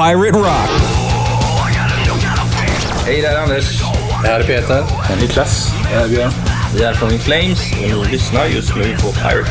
Pirate Rock. Hej, det är Anders. Det här är Peter. Det är Niklas. Det är Björn. Vi är från In Flames och ni lyssnar just nu på Pirate